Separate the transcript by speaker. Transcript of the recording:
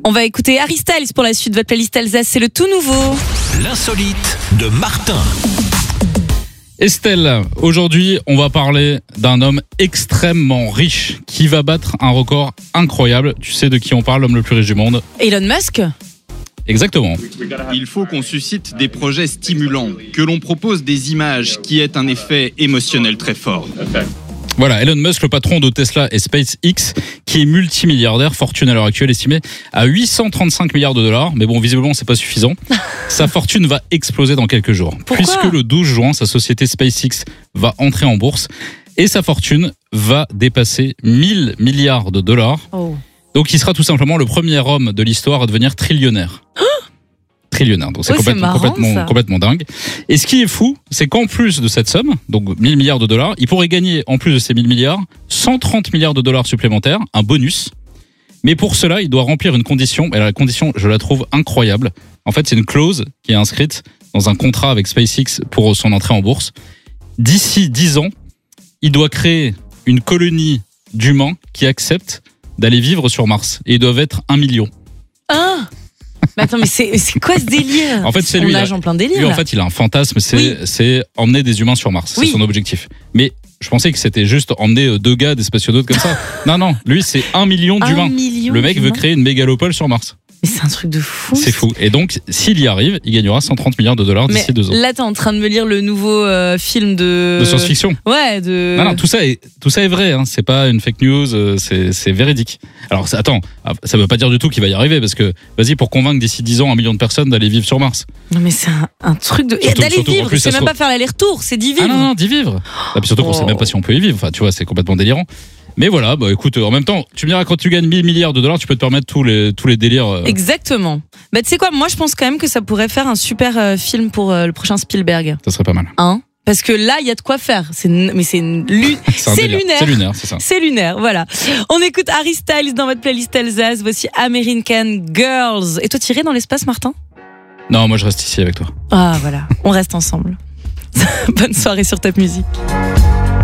Speaker 1: On va écouter Harry Styles pour la suite de votre playlist Alsace, c'est le tout nouveau.
Speaker 2: L'insolite de Martin.
Speaker 3: Estelle, aujourd'hui, on va parler d'un homme extrêmement riche qui va battre un record incroyable. Tu sais de qui on parle, l'homme le plus riche du monde?
Speaker 1: Elon Musk?
Speaker 3: Exactement.
Speaker 4: Il faut qu'on suscite des projets stimulants, que l'on propose des images qui aient un effet émotionnel très fort.
Speaker 3: Voilà, Elon Musk, le patron de Tesla et SpaceX, qui est multimilliardaire, fortune à l'heure actuelle estimée à 835 milliards de dollars. Mais bon, visiblement, c'est pas suffisant. Sa fortune va exploser dans quelques jours.
Speaker 1: Pourquoi ?
Speaker 3: Puisque le 12 juin, sa société SpaceX va entrer en bourse et sa fortune va dépasser 1000 milliards de dollars.
Speaker 1: Oh.
Speaker 3: Donc, il sera tout simplement le premier homme de l'histoire à devenir trillionnaire. Trillionnaire, donc c'est complètement dingue. Et ce qui est fou, c'est qu'en plus de cette somme, donc 1000 milliards de dollars, il pourrait gagner, en plus de ces 1000 milliards, 130 milliards de dollars supplémentaires, un bonus. Mais pour cela, il doit remplir une condition, et la condition, je la trouve incroyable. En fait, c'est une clause qui est inscrite dans un contrat avec SpaceX pour son entrée en bourse. D'ici 10 ans, il doit créer une colonie d'humains qui acceptent d'aller vivre sur Mars. Et ils doivent être 1 million.
Speaker 1: Ah! Mais attends, mais c'est quoi ce délire?
Speaker 3: En fait, c'est lui.
Speaker 1: On nage en plein délire.
Speaker 3: Lui, en fait, il a un fantasme, c'est emmener des humains sur Mars.
Speaker 1: Oui.
Speaker 3: C'est son objectif. Mais je pensais que c'était juste emmener deux gars, des spationautes comme ça. Non, lui, c'est 1 million d'humains. Le mec veut créer une mégalopole sur Mars.
Speaker 1: Mais c'est un truc de fou.
Speaker 3: C'est fou. Et donc, s'il y arrive, il gagnera 130 milliards de dollars d'ici 2 ans.
Speaker 1: Là, t'es en train de me lire le nouveau film de
Speaker 3: science-fiction.
Speaker 1: Ouais,
Speaker 3: Non, tout ça est vrai. Hein. C'est pas une fake news. C'est véridique. Alors, attends, ça veut pas dire du tout qu'il va y arriver, parce que vas-y, pour convaincre d'ici 10 ans 1 million de personnes d'aller vivre sur Mars.
Speaker 1: Non, mais c'est un truc de. D'aller vivre, c'est même pas faire l'aller-retour, c'est d'y vivre.
Speaker 3: Ah non, d'y vivre. Et puis surtout qu'on sait même pas si on peut y vivre. Enfin, tu vois, c'est complètement délirant. Mais voilà, bah écoute, en même temps, tu me diras, quand tu gagnes 1000 milliards de dollars, tu peux te permettre tous les délires.
Speaker 1: Exactement. Bah tu sais quoi, moi je pense quand même que ça pourrait faire un super film pour le prochain Spielberg.
Speaker 3: Ça serait pas mal.
Speaker 1: Hein? Parce que là, il y a de quoi faire. C'est lunaire.
Speaker 3: C'est lunaire, c'est ça.
Speaker 1: C'est lunaire, voilà. On écoute Harry Styles dans votre playlist Alsace. Voici American Girls. Et toi, tu irais dans l'espace, Martin?
Speaker 3: Non, moi je reste ici avec toi.
Speaker 1: Ah voilà, on reste ensemble. Bonne soirée sur Top Music.